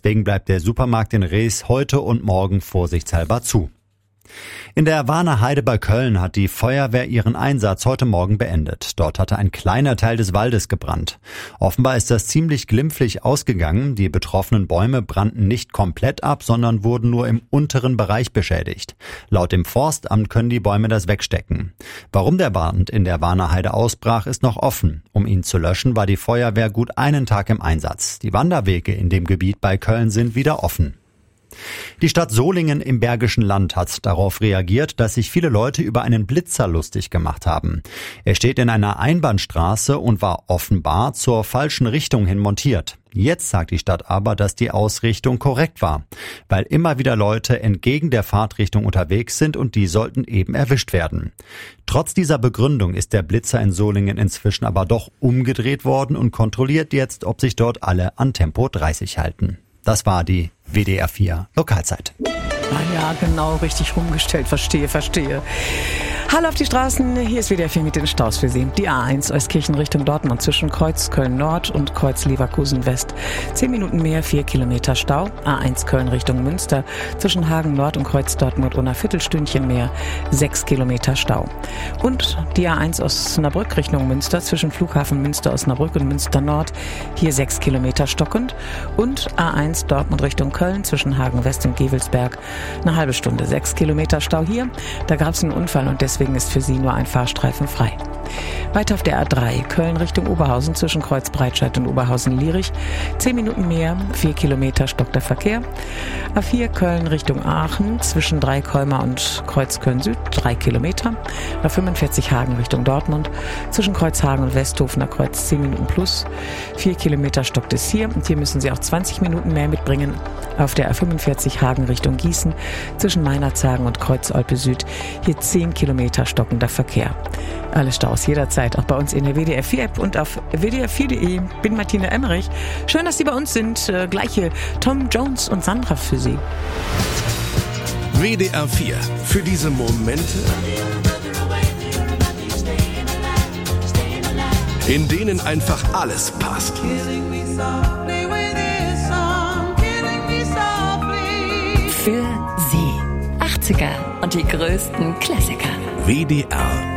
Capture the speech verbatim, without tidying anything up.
Deswegen bleibt der Supermarkt in Rees heute und morgen vorsichtshalber zu. In der Warner Heide bei Köln hat die Feuerwehr ihren Einsatz heute Morgen beendet. Dort hatte ein kleiner Teil des Waldes gebrannt. Offenbar ist das ziemlich glimpflich ausgegangen. Die betroffenen Bäume brannten nicht komplett ab, sondern wurden nur im unteren Bereich beschädigt. Laut dem Forstamt können die Bäume das wegstecken. Warum der Brand in der Warner Heide ausbrach, ist noch offen. Um ihn zu löschen, war die Feuerwehr gut einen Tag im Einsatz. Die Wanderwege in dem Gebiet bei Köln sind wieder offen. Die Stadt Solingen im Bergischen Land hat darauf reagiert, dass sich viele Leute über einen Blitzer lustig gemacht haben. Er steht in einer Einbahnstraße und war offenbar zur falschen Richtung hin montiert. Jetzt sagt die Stadt aber, dass die Ausrichtung korrekt war, weil immer wieder Leute entgegen der Fahrtrichtung unterwegs sind und die sollten eben erwischt werden. Trotz dieser Begründung ist der Blitzer in Solingen inzwischen aber doch umgedreht worden und kontrolliert jetzt, ob sich dort alle an Tempo dreißig halten. Das war die W D R vier Lokalzeit. Ah ja, genau, richtig rumgestellt. Verstehe, verstehe. Hallo auf die Straßen, hier ist W D R vier mit den Staus für Sie. Die A eins Euskirchen Richtung Dortmund zwischen Kreuz Köln-Nord und Kreuz Leverkusen-West. Zehn Minuten mehr, vier Kilometer Stau. A eins Köln Richtung Münster zwischen Hagen-Nord und Kreuz Dortmund und ein Viertelstündchen mehr, sechs Kilometer Stau. Und die A eins Osnabrück Richtung Münster zwischen Flughafen Münster-Osnabrück und Münster-Nord. Hier sechs Kilometer stockend. Und A eins Dortmund Richtung Köln zwischen Hagen-West und Gevelsberg. Eine halbe Stunde, sechs Kilometer Stau hier. Da gab es einen Unfall und deswegen ist für Sie nur ein Fahrstreifen frei. Weiter auf der A drei, Köln Richtung Oberhausen zwischen Kreuz Breitscheid und Oberhausen-Lierich. Zehn Minuten mehr, vier Kilometer stockt der Verkehr. A vier, Köln Richtung Aachen zwischen Dreikolmer und Kreuz Köln-Süd, drei Kilometer. A fünfundvierzig, Hagen Richtung Dortmund zwischen Kreuzhagen und Westhofener Kreuz, zehn Minuten plus. vier Kilometer stockt es hier und hier müssen Sie auch zwanzig Minuten mehr mitbringen. Auf der A fünfundvierzig, Hagen Richtung Gießen zwischen Meinerzhagen und Kreuz Olpe Süd, hier zehn Kilometer stockender Verkehr. Alle Staus jederzeit, auch bei uns in der W D R vier App und auf w d r vier punkt d e. Bin Martina Emmerich. Schön, dass Sie bei uns sind. Äh, gleiche Tom Jones und Sandra für Sie. W D R vier. Für diese Momente, in denen einfach alles passt. Für Sie. achtziger und die größten Klassiker. W D R